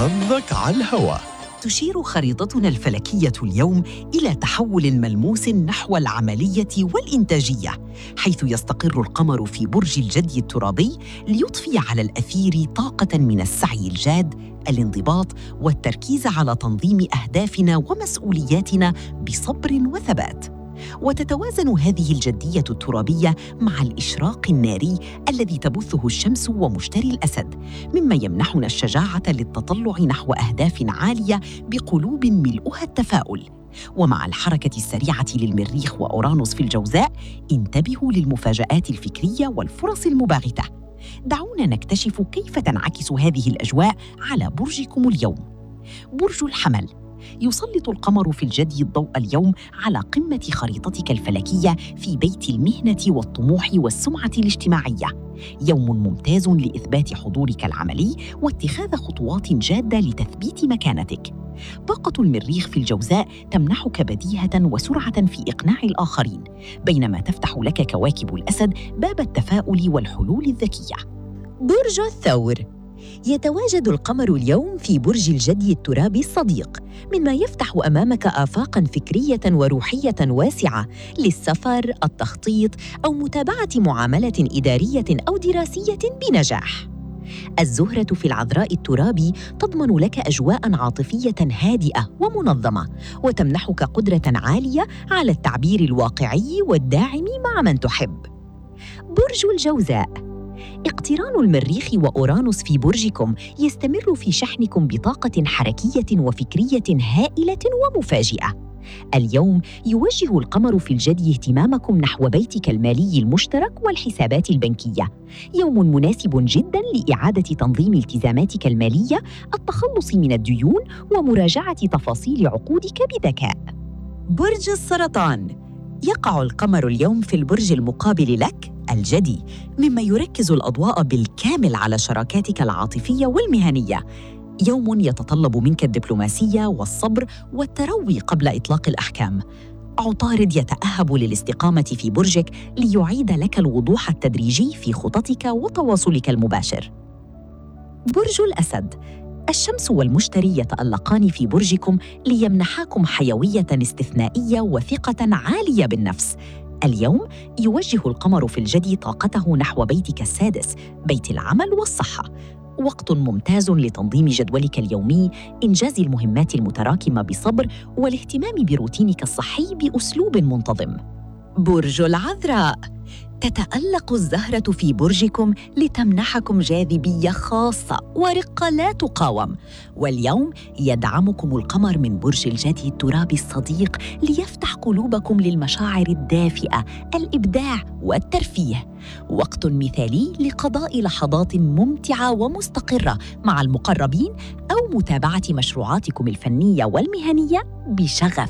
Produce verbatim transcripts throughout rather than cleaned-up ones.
حظك على الهواء. تشير خريطتنا الفلكية اليوم إلى تحول ملموس نحو العملية والإنتاجية، حيث يستقر القمر في برج الجدي الترابي ليضفي على الأثير طاقة من السعي الجاد، الانضباط والتركيز على تنظيم أهدافنا ومسؤولياتنا بصبر وثبات. وتتوازن هذه الجدية الترابية مع الإشراق الناري الذي تبثه الشمس ومشتري الأسد، مما يمنحنا الشجاعة للتطلع نحو أهداف عالية بقلوب ملؤها التفاؤل. ومع الحركة السريعة للمريخ وأورانوس في الجوزاء، انتبهوا للمفاجآت الفكرية والفرص المباغتة. دعونا نكتشف كيف تنعكس هذه الأجواء على برجكم اليوم. برج الحمل، يسلط القمر في الجدي الضوء اليوم على قمة خريطتك الفلكية في بيت المهنة والطموح والسمعة الاجتماعية. يوم ممتاز لإثبات حضورك العملي واتخاذ خطوات جادة لتثبيت مكانتك. طاقة المريخ في الجوزاء تمنحك بديهة وسرعة في إقناع الآخرين، بينما تفتح لك كواكب الأسد باب التفاؤل والحلول الذكية. برج الثور، يتواجد القمر اليوم في برج الجدي الترابي الصديق، مما يفتح أمامك آفاقاً فكرية وروحية واسعة للسفر، التخطيط أو متابعة معاملة إدارية أو دراسية بنجاح. الزهرة في العذراء الترابي تضمن لك أجواء عاطفية هادئة ومنظمة، وتمنحك قدرة عالية على التعبير الواقعي والداعم مع من تحب. برج الجوزاء، اقتران المريخ وأورانوس في برجكم يستمر في شحنكم بطاقة حركية وفكرية هائلة ومفاجئة. اليوم يوجه القمر في الجدي اهتمامكم نحو بيتك المالي المشترك والحسابات البنكية. يوم مناسب جداً لإعادة تنظيم التزاماتك المالية، التخلص من الديون ومراجعة تفاصيل عقودك بذكاء. برج السرطان، يقع القمر اليوم في البرج المقابل لك الجدي، مما يركز الأضواء بالكامل على شراكاتك العاطفية والمهنية. يوم يتطلب منك الدبلوماسية والصبر والتروي قبل إطلاق الأحكام. عطارد يتأهب للاستقامة في برجك ليعيد لك الوضوح التدريجي في خططك وتواصلك المباشر. برج الأسد، الشمس والمشتري يتألقان في برجكم ليمنحاكم حيوية استثنائية وثقة عالية بالنفس. اليوم يوجه القمر في الجدي طاقته نحو بيتك السادس، بيت العمل والصحة. وقت ممتاز لتنظيم جدولك اليومي، إنجاز المهمات المتراكمة بصبر، والاهتمام بروتينك الصحي بأسلوب منتظم. برج العذراء، تتألق الزهرة في برجكم لتمنحكم جاذبية خاصة ورقة لا تقاوم. واليوم يدعمكم القمر من برج الجدي الترابي الصديق ليفتح قلوبكم للمشاعر الدافئة، الإبداع والترفيه. وقت مثالي لقضاء لحظات ممتعة ومستقرة مع المقربين أو متابعة مشروعاتكم الفنية والمهنية بشغف.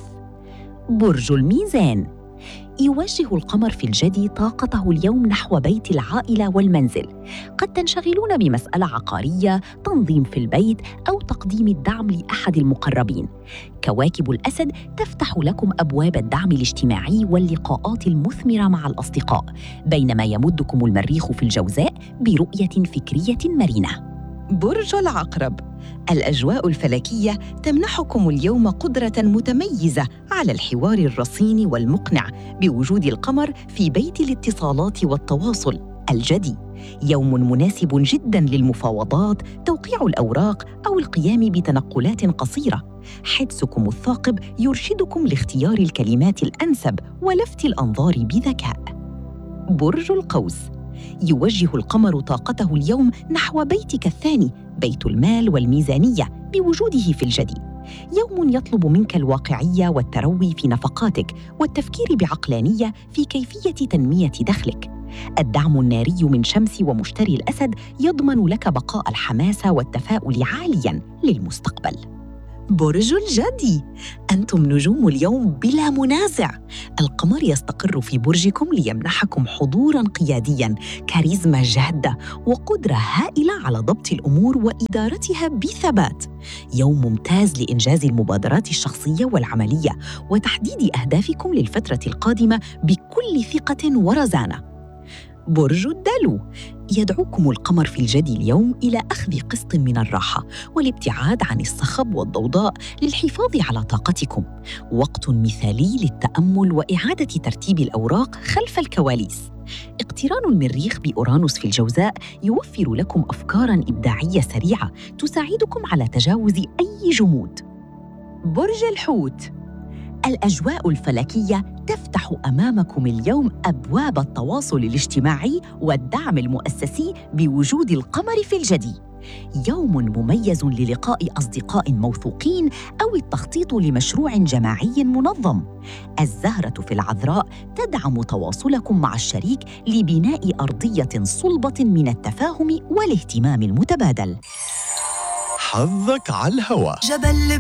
برج الميزان، يوجه القمر في الجدي طاقته اليوم نحو بيت العائلة والمنزل. قد تنشغلون بمسألة عقارية، تنظيم في البيت، أو تقديم الدعم لأحد المقربين. كواكب الأسد تفتح لكم أبواب الدعم الاجتماعي واللقاءات المثمرة مع الأصدقاء، بينما يمدكم المريخ في الجوزاء برؤية فكرية مرنة. برج العقرب، الأجواء الفلكية تمنحكم اليوم قدرة متميزة على الحوار الرصين والمقنع بوجود القمر في بيت الاتصالات والتواصل الجدي. يوم مناسب جداً للمفاوضات، توقيع الأوراق أو القيام بتنقلات قصيرة. حدسكم الثاقب يرشدكم لاختيار الكلمات الأنسب ولفت الأنظار بذكاء. برج القوس، يوجه القمر طاقته اليوم نحو بيتك الثاني، بيت المال والميزانية، بوجوده في الجدي. يوم يطلب منك الواقعية والتروي في نفقاتك والتفكير بعقلانية في كيفية تنمية دخلك. الدعم الناري من شمس ومشتري الأسد يضمن لك بقاء الحماسة والتفاؤل عالياً للمستقبل. برج الجدي، أنتم نجوم اليوم بلا منازع. القمر يستقر في برجكم ليمنحكم حضوراً قيادياً، كاريزما جادة، وقدرة هائلة على ضبط الأمور وإدارتها بثبات. يوم ممتاز لإنجاز المبادرات الشخصية والعملية وتحديد أهدافكم للفترة القادمة بكل ثقة ورزانة. برج الدلو، يدعوكم القمر في الجدي اليوم إلى أخذ قسط من الراحة والابتعاد عن الصخب والضوضاء للحفاظ على طاقتكم. وقت مثالي للتأمل وإعادة ترتيب الأوراق خلف الكواليس. اقتران المريخ بأورانوس في الجوزاء يوفر لكم أفكاراً إبداعية سريعة تساعدكم على تجاوز أي جمود. برج الحوت، الأجواء الفلكية تفتح أمامكم اليوم أبواب التواصل الاجتماعي والدعم المؤسسي بوجود القمر في الجدي. يوم مميز للقاء أصدقاء موثوقين أو التخطيط لمشروع جماعي منظم. الزهرة في العذراء تدعم تواصلكم مع الشريك لبناء أرضية صلبة من التفاهم والاهتمام المتبادل. حظك على الهوا. جبل